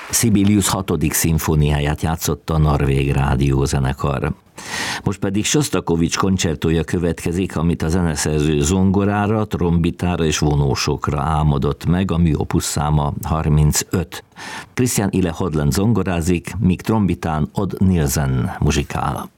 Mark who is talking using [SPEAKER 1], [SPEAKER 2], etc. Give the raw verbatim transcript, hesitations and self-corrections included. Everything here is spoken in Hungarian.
[SPEAKER 1] Sibelius hatodik szimfóniáját játszotta a Norvég rádiózenekar. Most pedig Sostakovics koncertója következik, amit a zeneszerző zongorára, trombitára és vonósokra álmodott meg, a műopus száma harmincöt. Christian Ile Hodlund zongorázik, míg trombitán Odd Nielsen muzsikál.